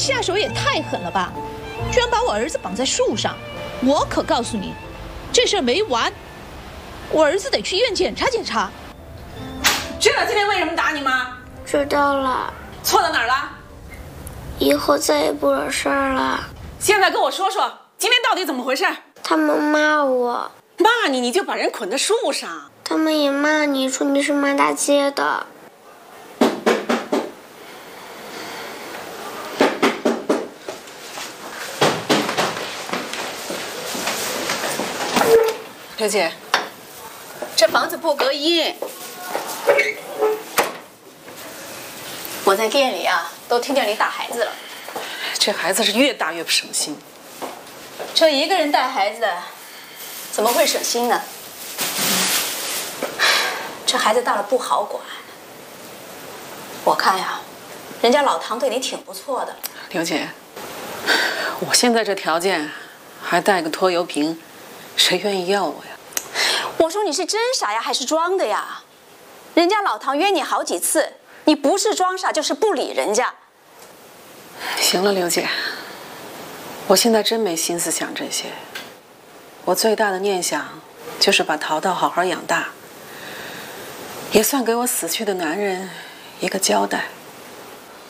下手也太狠了吧！居然把我儿子绑在树上，我可告诉你，这事儿没完，我儿子得去医院检查检查。 知道今天为什么打你吗？ 知道了。 错到哪儿了？ 以后再也不惹事儿了。 现在跟我说说，今天到底怎么回事？ 他们骂我。 骂你，你就把人捆在树上。 他们也骂你，说你是骂大街的。 刘姐，这房子不隔音。我在店里啊，都听见你打孩子了。 这孩子是越大越不省心。 这一个人带孩子，怎么会省心呢？这孩子大了不好管。我看呀，人家老唐对你挺不错的。 刘姐，我现在这条件，还带个拖油瓶，谁愿意要我呀？ 我说你是真傻呀，还是装的呀？人家老唐约你好几次，你不是装傻就是不理人家。 行了，刘姐，我现在真没心思想这些。我最大的念想就是把淘淘好好养大，也算给我死去的男人一个交代。